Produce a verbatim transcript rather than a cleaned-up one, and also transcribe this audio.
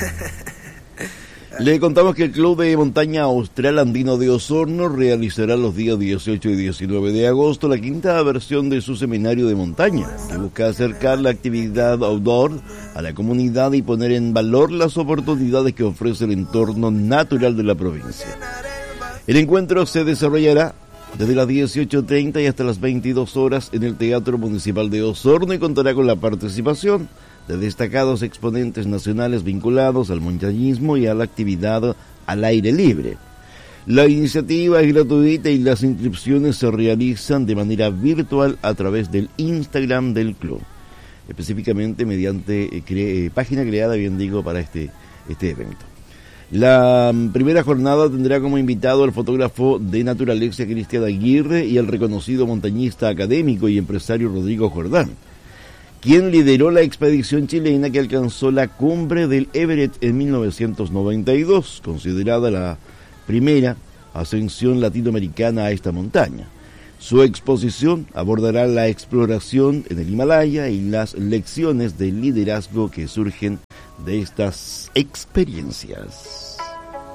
Le contamos que el Club de Montaña Austral Andino de Osorno realizará los días dieciocho y diecinueve de agosto la quinta versión de su seminario de montaña, que busca acercar la actividad outdoor a la comunidad y poner en valor las oportunidades que ofrece el entorno natural de la provincia. El encuentro se desarrollará desde las dieciocho treinta y hasta las veintidós horas en el Teatro Municipal de Osorno y contará con la participación de destacados exponentes nacionales vinculados al montañismo y a la actividad al aire libre. La iniciativa es gratuita y las inscripciones se realizan de manera virtual a través del Instagram del club, específicamente mediante eh, cre- eh, página creada, bien digo, para este, este evento. La primera jornada tendrá como invitado al fotógrafo de naturaleza Cristian Aguirre y al reconocido montañista académico y empresario Rodrigo Jordán, quien lideró la expedición chilena que alcanzó la cumbre del Everest en mil novecientos noventa y dos, considerada la primera ascensión latinoamericana a esta montaña. Su exposición abordará la exploración en el Himalaya y las lecciones de liderazgo que surgen de estas experiencias.